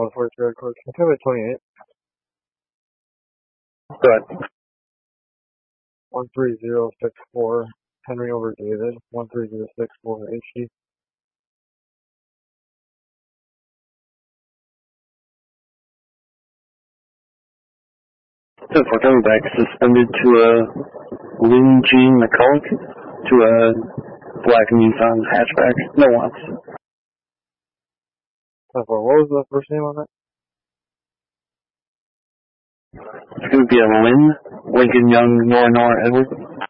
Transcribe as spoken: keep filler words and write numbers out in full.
one forty Red Court. Can I have a twenty-eight? Good. one three zero six four Henry over David. one three zero six four H D. So we're coming back suspended to a Lynn Jean McCulloch to a black Nissan hatchback. No wants. What was the first name on that? It's going to be a Lynn, Lincoln Young, Nora Nora Edward.